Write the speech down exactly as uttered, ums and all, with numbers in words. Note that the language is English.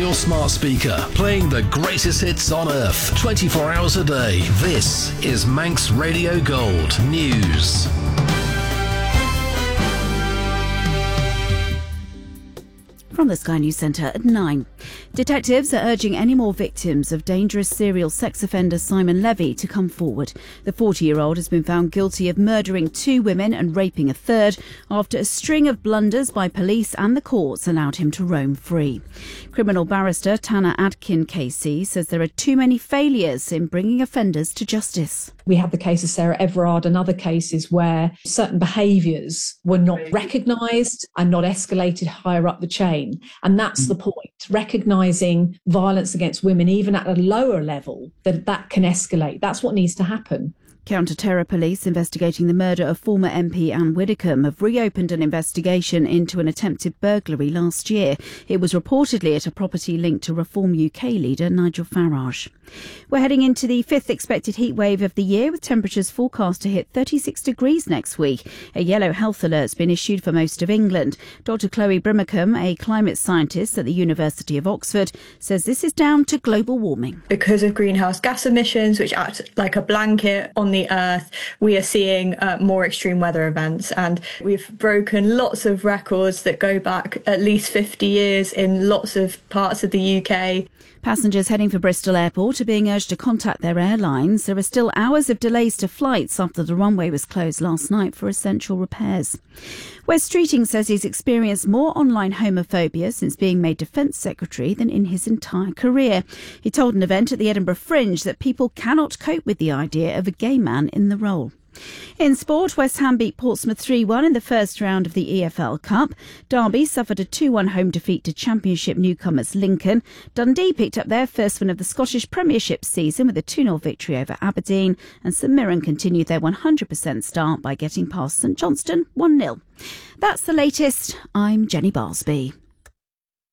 your smart speaker, playing the greatest hits on earth, twenty-four hours a day. This is Manx Radio Gold News. From the Sky News Centre at nine. Detectives are urging any more victims of dangerous serial sex offender Simon Levy to come forward. The forty-year-old has been found guilty of murdering two women and raping a third after a string of blunders by police and the courts allowed him to roam free. Criminal barrister Tana Adkin K C says there are too many failures in bringing offenders to justice. We have the case of Sarah Everard and other cases where certain behaviours were not recognised and not escalated higher up the chain. And that's the point, recognising violence against women, even at a lower level, that that can escalate. That's what needs to happen. Counter-terror police investigating the murder of former M P Anne Widdecombe have reopened an investigation into an attempted burglary last year. It was reportedly at a property linked to Reform U K leader Nigel Farage. We're heading into the fifth expected heat wave of the year, with temperatures forecast to hit thirty-six degrees next week. A yellow health alert's been issued for most of England. Doctor Chloe Brimacombe, a climate scientist at the University of Oxford, says this is down to global warming. Because of greenhouse gas emissions, which act like a blanket on the earth, we are seeing uh, more extreme weather events, and we've broken lots of records that go back at least fifty years in lots of parts of the U K. Passengers heading for Bristol Airport are being urged to contact their airlines. There are still hours of delays to flights after the runway was closed last night for essential repairs. Wes Streeting says he's experienced more online homophobia since being made Defence Secretary than in his entire career. He told an event at the Edinburgh Fringe that people cannot cope with the idea of a gay man in the role. In sport, West Ham beat Portsmouth three one in the first round of the E F L Cup. Derby suffered a two one home defeat to Championship newcomers Lincoln. Dundee picked up their first win of the Scottish Premiership season with a two nil victory over Aberdeen. And St Mirren continued their one hundred percent start by getting past St Johnstone one nil. That's the latest. I'm Jenny Barsby.